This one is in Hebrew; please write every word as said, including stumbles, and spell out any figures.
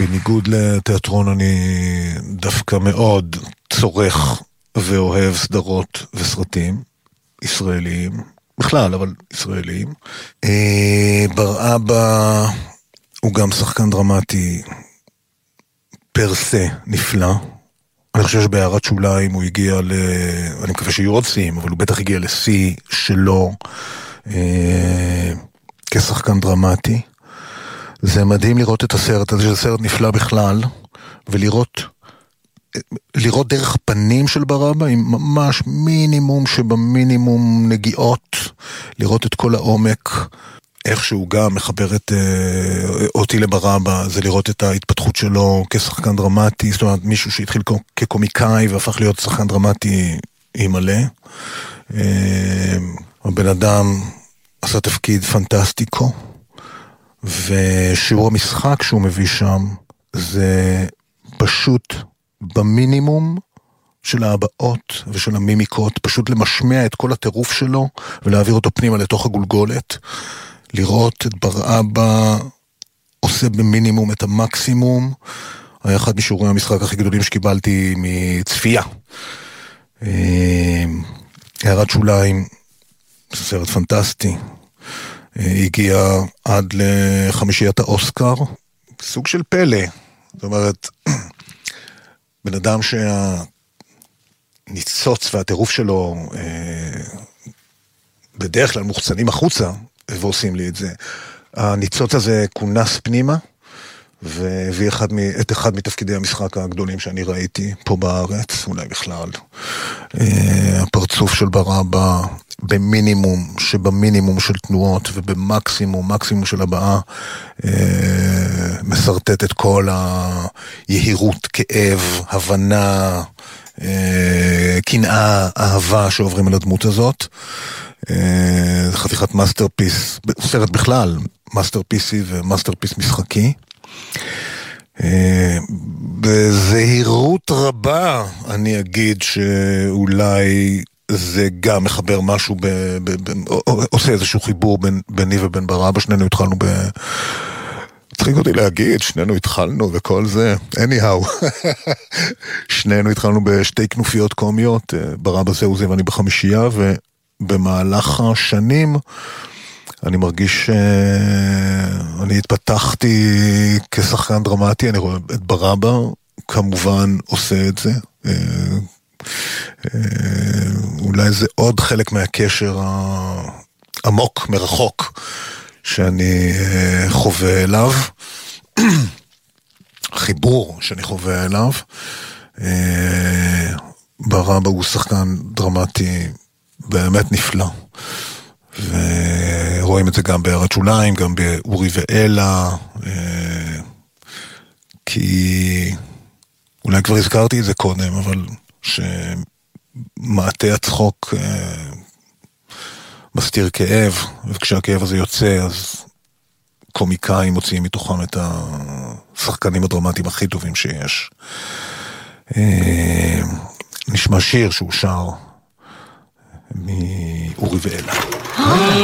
בניגוד לתיאטרון אני דווקא מאוד צורך ואוהב סדרות וסרטים ישראליים, בכלל, אבל ישראליים. בר אבא הוא גם שחקן דרמטי פרסה נפלא. אני חושב שבהערת שוליים הוא הגיע ל... אני מקווה שיהיו עוד סיים, אבל הוא בטח הגיע לשיא שלו אה, כשחקן דרמטי. זה מדהים לראות את הסרט הזה, שזה סרט נפלא בכלל, ולראות לראות דרך פנים של בר אבא, עם ממש מינימום שבמינימום נגיעות, לראות את כל העומק, איך שהוא גם מחבר את אה, אותי לבר אבא, זה לראות את ההתפתחות שלו כשחקן דרמטי, זאת אומרת מישהו שהתחיל כקומיקאי והפך להיות שחקן דרמטי עם מלא. אה, הבן אדם עשה תפקיד פנטסטיקו, ושיעור המשחק שהוא מביא שם, זה פשוט במינימום של ההבאות ושל המימיקות, פשוט למשמע את כל הטירוף שלו, ולהעביר אותו פנימה לתוך הגולגולת, לראות את בר אבא עושה במינימום את המקסימום. היה אחד משיעורי המשחק הכי גדולים שקיבלתי מצפייה. הערת שוליים, זה סרט פנטסטי, הגיע עד לחמישיית האוסקר, סוג של פלא. זאת אומרת, בן אדם שהניצוץ והטירוף שלו בדרך כלל מוחצנים החוצה, ועושים לי את זה. הניצוץ הזה כונס פנימה, והביא אחד, את אחד מתפקידי המשחק הגדולים שאני ראיתי פה בארץ, אולי בכלל. הפרצוף של בר אבא במינימום, שבמינימום של תנועות, ובמקסימום, מקסימום של הבאה, מסרטט את כל היהירות, כאב, הבנה, קנאה, אהבה שעוברים על הדמות הזאת. זה חתיכת מאסטרפיס, סרט בכלל, מאסטרפיסי ומאסטרפיס משחקי. בזהירות רבה אני אגיד שאולי זה גם מחבר משהו, ב, ב, ב, עושה איזשהו חיבור בין, ביני ובין בר אבא. שנינו התחלנו ב... צריכים אותי להגיד, שנינו התחלנו וכל זה, anyhow. שנינו התחלנו בשתי כנופיות קומיות, בר אבא זה וזה ואני בחמישייה, ובמהלך השנים אני מרגיש שאני התפתחתי כשחקן דרמטי, אני רואה את בר אבא כמובן עושה את זה. אולי זה עוד חלק מהקשר העמוק מרחוק שאני חווה אליו, חיבור שאני חווה אליו. בר אבא הוא שחקן דרמטי באמת נפלא, ורואים את זה גם בהערת שוליים, גם באורי ואלה, כי אולי כבר הזכרתי את זה קודם, אבל שמעטה הצחוק מסתיר כאב, וכשהכאב הזה יוצא, אז קומיקאים מוציאים מתוכם את השחקנים הדרמטיים הכי טובים שיש. נשמע שיר שהוא שר מאורי ואלה.